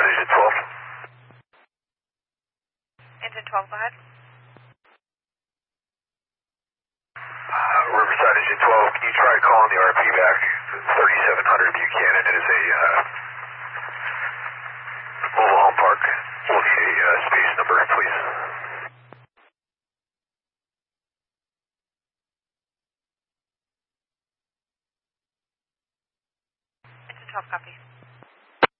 Engine 12. Engine 12, go ahead. Riverside Engine 12, can you try calling the RP back? 3700 Buchanan is a mobile home park. We'll need a space number, please. Engine 12, copy.